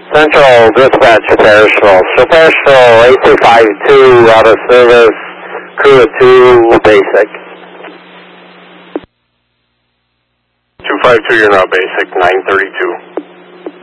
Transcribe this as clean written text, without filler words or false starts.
Central Dispatch, Parishville. So Parishville, 8252, out of service, crew of 2, basic. 252, you're now basic, 932.